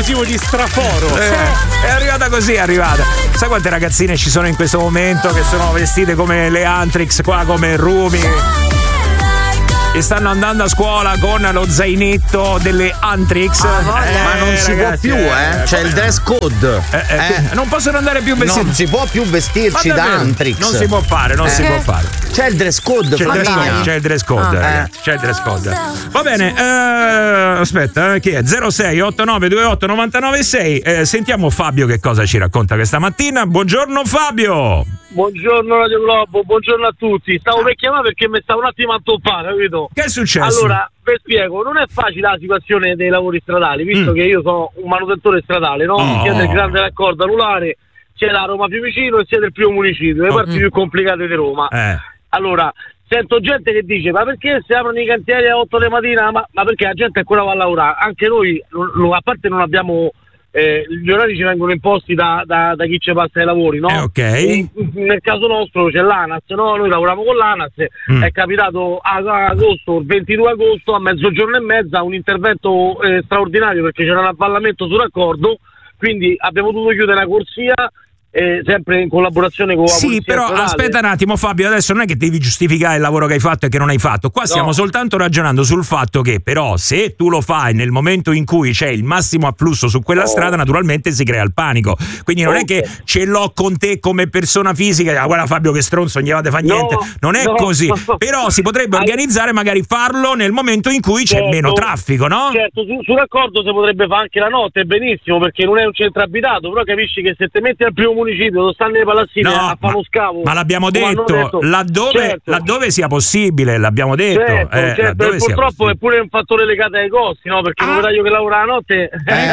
sinonimo di straforo. È arrivata così, è arrivata. Sai quante ragazzine ci sono in questo momento che sono vestite come le Antrix qua, come Rumi, e stanno andando a scuola con lo zainetto delle Antrix. Ma non si ragazzi, può più, c'è il dress code. Non possono andare più vestiti. Non si può più vestirci da Antrix. Non si può fare, non si può fare. C'è il dress code. C'è il dress code, ragazzi. C'è il dress code. Va bene, aspetta, chi è? 06 89 28 99 6. Sentiamo Fabio che cosa ci racconta questa mattina. Buongiorno Fabio. Buongiorno Radio Globo, buongiorno a tutti. Stavo per chiamare perché mi stavo un attimo a toppare, capito? Che è successo? Allora, vi spiego, non è facile la situazione dei lavori stradali, visto che io sono un manutentore stradale, no? Sia del grande raccordo anulare, sia da Roma Fiumicino e sia del primo municipio, le parti più complicate di Roma. Allora, sento gente che dice, ma perché si aprono i cantieri alle 8 di mattina? Ma perché la gente ancora va a lavorare? Anche noi, a parte non abbiamo... gli orari ci vengono imposti da chi ci passa ai lavori, no? Nel caso nostro c'è l'ANAS, no? Noi lavoriamo con l'ANAS. È capitato ad agosto, il 22 agosto, a mezzogiorno e mezza, un intervento straordinario perché c'era un avvallamento sul raccordo, quindi abbiamo dovuto chiudere la corsia. Sempre in collaborazione con la Sì, però stradale. aspetta un attimo Fabio, adesso non è che devi giustificare il lavoro che hai fatto e che non hai fatto. Qua stiamo soltanto ragionando sul fatto che però se tu lo fai nel momento in cui c'è il massimo afflusso su quella strada, naturalmente si crea il panico. Quindi non è che ce l'ho con te come persona fisica, guarda Fabio che stronzo, non gli vate fa niente. Non è così. Però si potrebbe organizzare, magari farlo nel momento in cui c'è meno traffico, no? Certo, sul raccordo si potrebbe fare anche la notte, benissimo, perché non è un centro abitato, però capisci che se ti metti al primo municipio dove stanno le palazzine a fare lo scavo, ma l'abbiamo detto, laddove sia possibile, l'abbiamo detto. Certo, purtroppo è pure un fattore legato ai costi, no? Perché un operaio che lavora la notte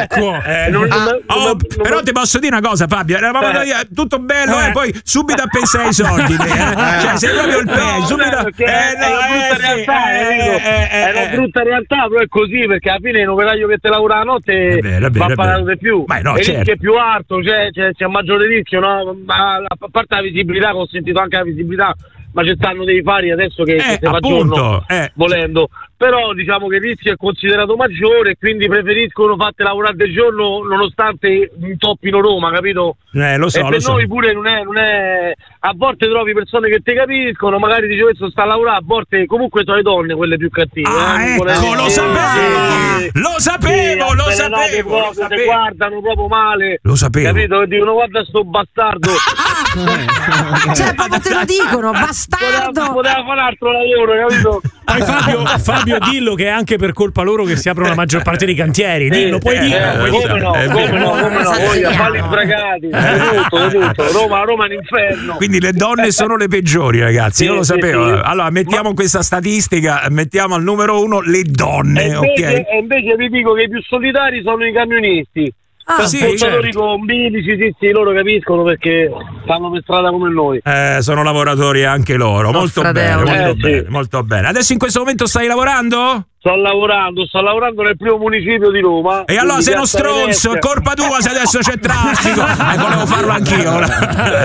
però ti posso dire una cosa Fabio, eravamo tutto bello poi subito a pensare ai soldi cioè sei proprio il peggio è una brutta realtà, però è così, perché alla fine un operaio che te lavora la notte va pagato di più, il rischio è più alto, c'è maggiore rischio, no? Ma a parte la visibilità, che ho sentito anche la visibilità, ma ci stanno dei fari adesso che si fa giorno volendo, però diciamo che il rischio è considerato maggiore e quindi preferiscono fatte lavorare del giorno nonostante intoppino Roma, capito? Lo so, e per noi pure non è a volte trovi persone che ti capiscono, magari dice questo sta a lavorare, a volte comunque sono le donne quelle più cattive. Lo sapevo. Ti guardano proprio male, lo sapevo, capito? E dicono guarda sto bastardo. Cioè proprio te lo dicono, bastardo. Poteva fare un altro lavoro, capito? Poi Fabio dillo che è anche per colpa loro che si aprono la maggior parte dei cantieri, dillo, puoi dire. Come no, voglia falli sbragati, tutto. Roma è un inferno. Quindi le donne sono le peggiori, ragazzi, io lo sapevo. Sì. Allora mettiamo questa statistica, mettiamo al numero 1 le donne, e invece vi dico che i più solidari sono i camionisti. Trasportatori con bilici, sì, loro capiscono perché stanno per strada come noi. Sono lavoratori anche loro, molto bene. Adesso in questo momento stai lavorando? Sto lavorando nel primo municipio di Roma. E allora sei uno stronzo, è colpa tua se adesso c'è traffico. Volevo farlo anch'io.